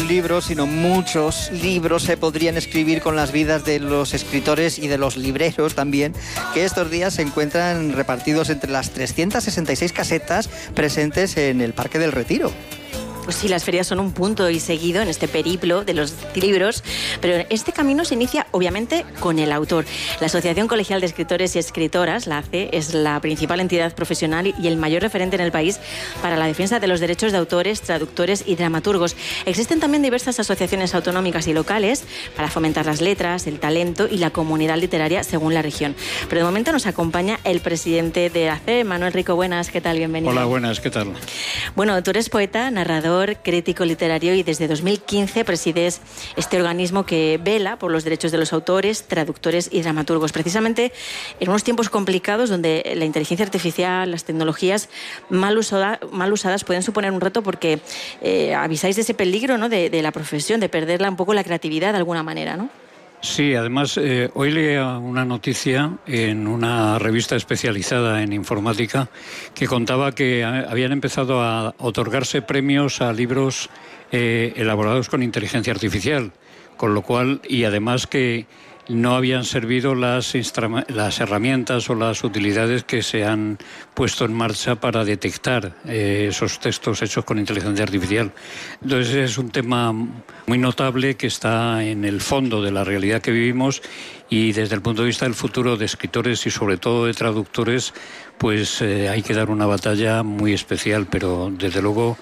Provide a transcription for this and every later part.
un libro, sino muchos libros se podrían escribir con las vidas de los escritores y de los libreros también, que estos días se encuentran repartidos entre las 366 casetas presentes en el Parque del Retiro. Pues sí, las ferias son un punto y seguido en este periplo de los libros, pero este camino se inicia obviamente con el autor. La Asociación Colegial de Escritores y Escritoras, la ACE, es la principal entidad profesional y el mayor referente en el país para la defensa de los derechos de autores, traductores y dramaturgos. Existen también diversas asociaciones autonómicas y locales para fomentar las letras, el talento y la comunidad literaria según la región. Pero de momento nos acompaña el presidente de ACE, Manuel Rico. Buenas, ¿qué tal? Bienvenido. Hola, buenas, ¿qué tal? Bueno, tú eres poeta, narrador, crítico literario y desde 2015 presides este organismo que vela por los derechos de los autores, traductores y dramaturgos. Precisamente en unos tiempos complicados donde la inteligencia artificial, las tecnologías mal usadas pueden suponer un reto porque avisáis de ese peligro, ¿no?, de la profesión, de perderla un poco la creatividad de alguna manera, ¿no? Sí, además hoy leía una noticia en una revista especializada en informática que contaba que habían empezado a otorgarse premios a libros elaborados con inteligencia artificial, con lo cual, y además que no habían servido las herramientas o las utilidades que se han puesto en marcha para detectar esos textos hechos con inteligencia artificial. Entonces es un tema muy notable que está en el fondo de la realidad que vivimos y desde el punto de vista del futuro de escritores y sobre todo de traductores, pues hay que dar una batalla muy especial, pero desde luego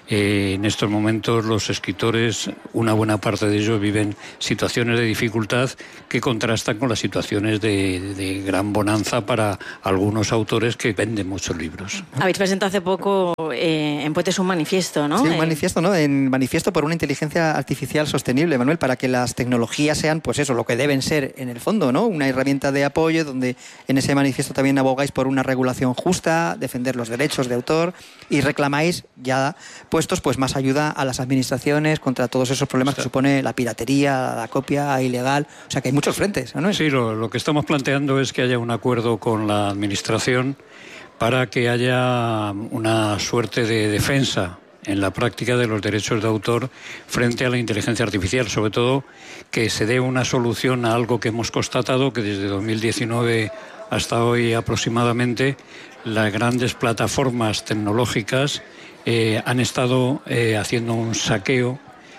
en estos momentos los escritores, una buena parte de ellos viven situaciones de dificultad que contrastan con las situaciones de gran bonanza para algunos autores que venden muchos libros. Habéis presentado hace poco en Poetes un manifiesto, ¿no? Sí, un manifiesto, ¿no? En manifiesto por una inteligencia artificial sostenible, Manuel, para que las tecnologías sean, pues eso, lo que deben ser en el fondo, ¿no? Una herramienta de apoyo donde en ese manifiesto también abogáis por una regulación justa, defender los derechos de autor y reclamáis ya puestos pues más ayuda a las administraciones contra todos esos problemas que supone la piratería, la copia ilegal. O sea que hay muchos frentes, ¿no? Sí, lo que estamos planteando es que haya un acuerdo con la administración para que haya una suerte de defensa en la práctica de los derechos de autor frente a la inteligencia artificial, sobre todo que se dé una solución a algo que hemos constatado que desde 2019 hasta hoy aproximadamente las grandes plataformas tecnológicas han estado haciendo un saqueo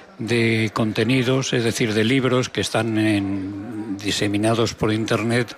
de contenidos, es decir, de libros que están diseminados por Internet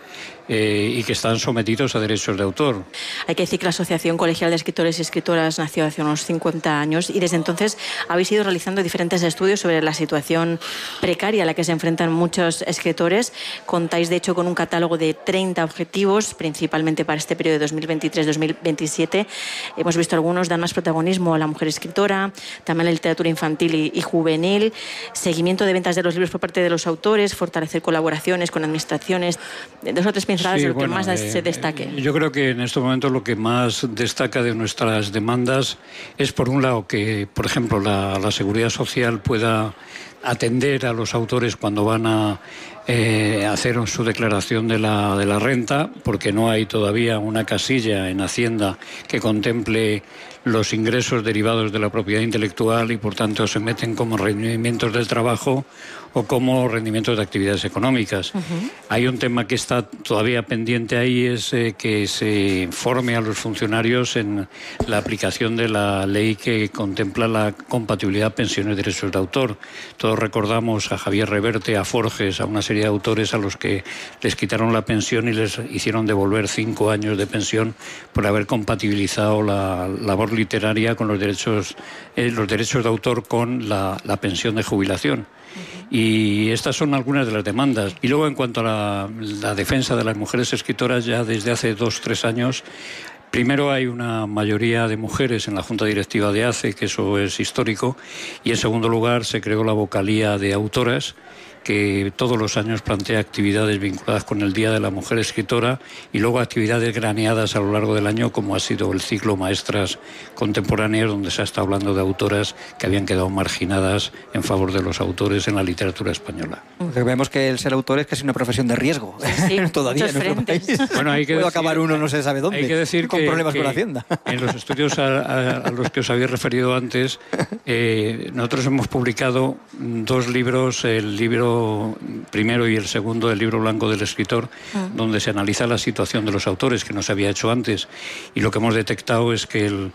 y que están sometidos a derechos de autor. Hay que decir que la Asociación Colegial de Escritores y Escritoras nació hace unos 50 años y desde entonces habéis ido realizando diferentes estudios sobre la situación precaria a la que se enfrentan muchos escritores. Contáis, de hecho, con un catálogo de 30 objetivos, principalmente para este periodo de 2023-2027. Hemos visto algunos dan más protagonismo a la mujer escritora, también la literatura infantil y juvenil, seguimiento de ventas de los libros por parte de los autores, fortalecer colaboraciones con administraciones. Dos o tres pinceladas de lo que más se destaque. Yo creo que en estos momentos lo que más destaca de nuestras demandas es, por un lado, que, por ejemplo, la Seguridad Social pueda atender a los autores cuando van a hacer su declaración de la renta, porque no hay todavía una casilla en Hacienda que contemple los ingresos derivados de la propiedad intelectual y por tanto se meten como rendimientos del trabajo o como rendimientos de actividades económicas. Hay un tema que está todavía pendiente ahí, es que se forme a los funcionarios en la aplicación de la ley que contempla la compatibilidad pensiones y derechos de autor. Todos recordamos a Javier Reverte, a Forges, a una serie de autores a los que les quitaron la pensión y les hicieron devolver 5 años de pensión por haber compatibilizado la labor literaria con los derechos de autor con la pensión de jubilación. Y estas son algunas de las demandas. Y luego, en cuanto a la defensa de las mujeres escritoras, ya desde hace 2-3 años, primero hay una mayoría de mujeres en la Junta Directiva de ACE, que eso es histórico, y en segundo lugar se creó la vocalía de autoras, que todos los años plantea actividades vinculadas con el Día de la Mujer Escritora y luego actividades graneadas a lo largo del año, como ha sido el ciclo Maestras Contemporáneas, donde se ha estado hablando de autoras que habían quedado marginadas en favor de los autores en la literatura española. Porque vemos que el ser autor es casi una profesión de riesgo. Sí, todavía en nuestro país. Bueno, hay que puede decir, acabar uno no se sabe dónde, hay que decir con problemas con Hacienda. En los estudios a los que os había referido antes, Nosotros hemos publicado 2 libros, el libro primero y el segundo, el libro blanco del escritor, donde se analiza la situación de los autores, que no se había hecho antes. Y lo que hemos detectado es que el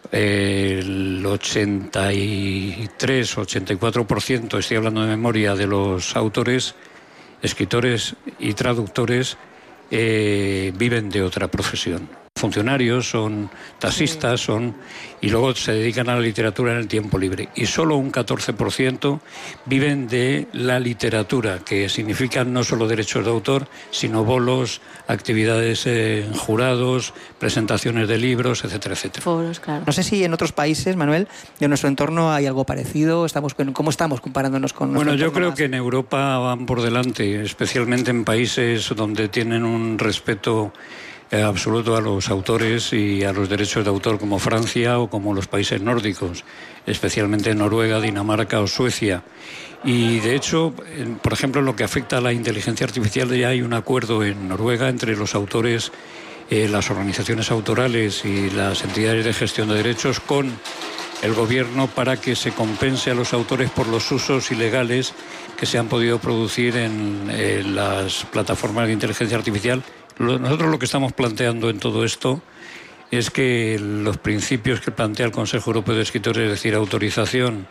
83-84%, estoy hablando de memoria, de los autores, escritores y traductores viven de otra profesión. Funcionarios, son taxistas, y luego se dedican a la literatura en el tiempo libre. Y solo un 14% viven de la literatura, que significa no solo derechos de autor, sino bolos, actividades en jurados, presentaciones de libros, etcétera, etcétera. Foros, claro. No sé si en otros países, Manuel, de nuestro entorno hay algo parecido. ¿Cómo estamos comparándonos con nuestro Bueno, yo entorno creo que en Europa van por delante, especialmente en países donde tienen un respeto absoluto a los autores y a los derechos de autor, como Francia o como los países nórdicos, especialmente Noruega, Dinamarca o Suecia. Y de hecho, por ejemplo, en lo que afecta a la inteligencia artificial, ya hay un acuerdo en Noruega entre los autores, las organizaciones autorales y las entidades de gestión de derechos con el gobierno para que se compense a los autores por los usos ilegales que se han podido producir en las plataformas de inteligencia artificial. Nosotros lo que estamos planteando en todo esto es que los principios que plantea el Consejo Europeo de Escritores, es decir, autorización,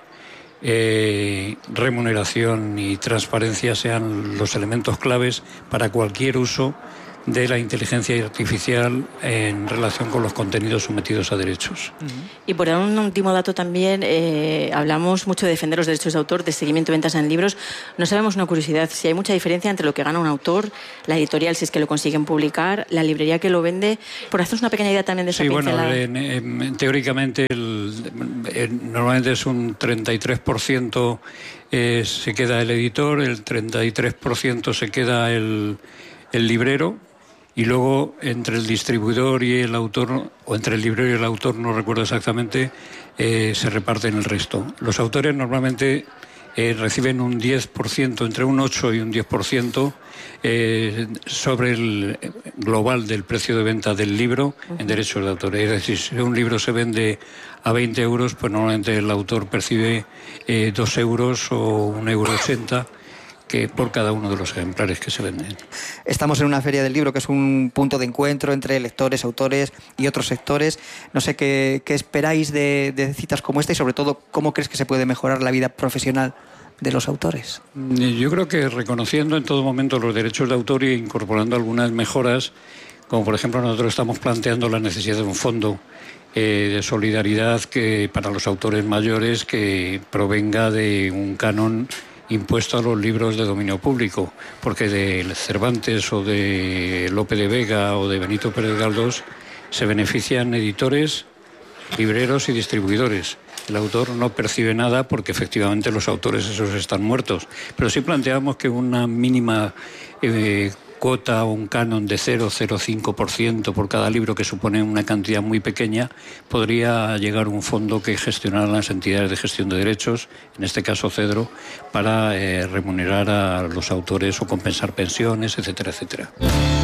remuneración y transparencia, sean los elementos claves para cualquier uso de la inteligencia artificial en relación con los contenidos sometidos a derechos. Y por dar un último dato también, hablamos mucho de defender los derechos de autor, de seguimiento de ventas en libros. No sabemos, una curiosidad, si hay mucha diferencia entre lo que gana un autor, la editorial, si es que lo consiguen publicar, la librería que lo vende. Por hacernos una pequeña idea también de esa pincelada. Bueno, teóricamente normalmente es un 33% se queda el editor, el 33% se queda el librero, y luego entre el distribuidor y el autor, o entre el librero y el autor, no recuerdo exactamente, se reparten el resto. Los autores normalmente reciben un 10%, entre un 8 y un 10% sobre el global del precio de venta del libro en derechos de autor. Es decir, si un libro se vende a 20 euros, pues normalmente el autor percibe 2 euros o 1,80 € que por cada uno de los ejemplares que se venden. Estamos en una feria del libro que es un punto de encuentro entre lectores, autores y otros sectores. No sé qué esperáis de citas como esta y sobre todo cómo crees que se puede mejorar la vida profesional de los autores. Yo creo que reconociendo en todo momento los derechos de autor e incorporando algunas mejoras, como por ejemplo nosotros estamos planteando la necesidad de un fondo de solidaridad que para los autores mayores que provenga de un canon impuesto a los libros de dominio público, porque de Cervantes o de Lope de Vega o de Benito Pérez Galdós se benefician editores, libreros y distribuidores. El autor no percibe nada porque efectivamente los autores esos están muertos, pero sí planteamos que una mínima cuota o un canon de 0,05% por cada libro, que supone una cantidad muy pequeña, podría llegar a un fondo que gestionaran las entidades de gestión de derechos, en este caso Cedro, para remunerar a los autores o compensar pensiones, etcétera, etcétera.